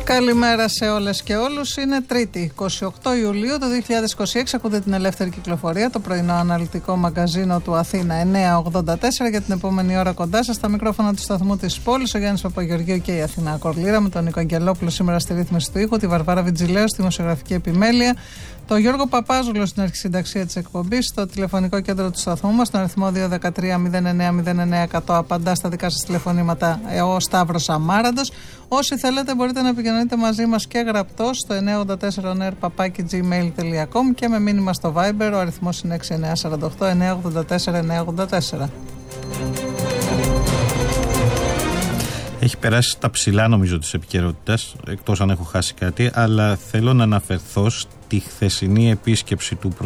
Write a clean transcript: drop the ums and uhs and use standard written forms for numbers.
Καλημέρα σε όλες και όλους. Είναι Τρίτη, 28 Ιουλίου του 2026. Ακούτε την Ελεύθερη Κυκλοφορία, το πρωινό αναλυτικό μαγκαζίνο του Αθήνα 984. Για την επόμενη ώρα κοντά σας, στα μικρόφωνα του σταθμού της πόλης, ο Γιάννης Παπαγεωργίου και η Αθηνά Κορλήρα, με τον Νίκο Αγγελόπουλο σήμερα στη ρύθμιση του ήχου, τη Βαρβάρα Βιτζιλέου στη δημοσιογραφική επιμέλεια, τον Γιώργο Παπάζουλο στην αρχισυνταξία της εκπομπής, στο τηλεφωνικό κέντρο του σταθμού μας, στον αριθμό 213-09-09-100. Απαντά στα δικά σας τηλεφωνήματα ο Σταύρος Αμάραντος. Όσοι θέλετε μπορείτε να επικοινωνείτε μαζί μας και γραπτός στο 984oner@gmail.com και με μήνυμα στο Viber. Ο αριθμός είναι 6948-984-984. Έχει περάσει στα ψηλά νομίζω της επικαιρότητας, εκτός αν έχω χάσει κάτι, αλλά θέλω να αναφερθώ στη χθεσινή επίσκεψη του